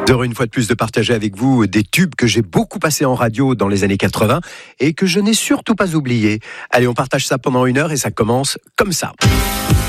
D'heure une fois de plus de partager avec vous des tubes que j'ai beaucoup passés en radio dans les années 80 et que je n'ai surtout pas oubliés. Allez, on partage ça pendant 1 heure et ça commence comme ça.